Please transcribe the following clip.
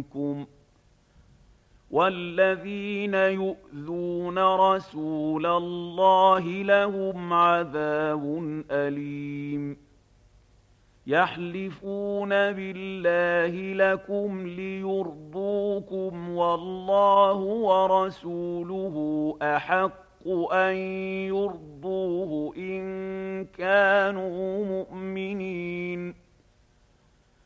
منكم والذين يؤذون رسول الله لهم عذاب أليم يحلفون بالله لكم ليرضوكم والله ورسوله أحق أن يرضوه إن كانوا مؤمنين